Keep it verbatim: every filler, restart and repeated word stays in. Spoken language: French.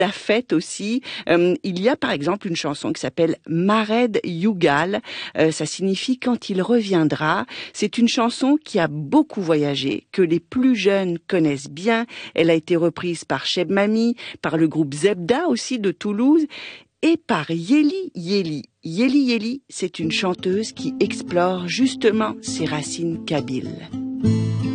la fête aussi. Euh, il y a par exemple une chanson qui s'appelle Mared Yugal. Euh, ça signifie quand il reviendra. C'est une chanson qui a beaucoup voyagé, que les plus jeunes connaissent bien. Elle a été reprise par Cheb Mami, par le groupe Zebda aussi de Toulouse et par Yeli Yeli. Yeli Yeli, c'est une chanteuse qui explore justement ses racines kabyles.